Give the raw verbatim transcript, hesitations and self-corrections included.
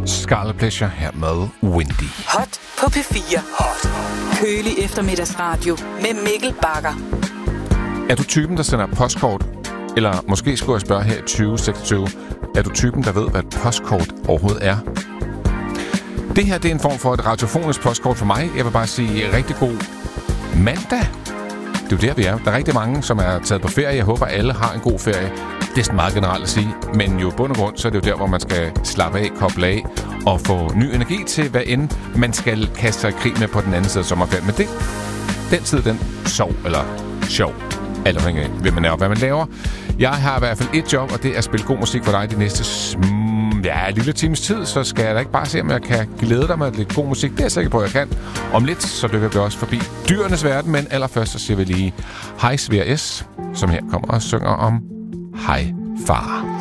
Scarlet Pleasure her med Windy. Hot på P fire. Hot. Kølig eftermiddagsradio med Mikkel Bagger. Er du typen, der sender postkort? Eller måske skulle jeg spørge her i tyve seksogtyve. Er du typen, der ved, hvad et postkort overhovedet er? Det her det er en form for et radiofonisk postkort for mig. Jeg vil bare sige rigtig god mandag. Det er jo der, vi er. Der er rigtig mange, som er taget på ferie. Jeg håber, alle har en god ferie. Det er sådan meget generelt at sige. Men jo i bund og grund, så er det jo der, hvor man skal slappe af, koble af og få ny energi til, hvad end man skal kaste sig i krig med på den anden side af sommerferien. Men det, den tid, den sov eller sjov. Alt afhængig af, hvad man er og hvad man laver. Jeg har i hvert fald et job, og det er at spille god musik for dig de næste sm- ja, en lille times tid. Så skal jeg da ikke bare se, om jeg kan glæde dig med lidt god musik. Det er jeg sikker på, at jeg kan. Om lidt, så dykker vi også forbi dyrenes verden. Men allerførst, så siger vi lige hej S V R S, som her kommer og synger om hej far.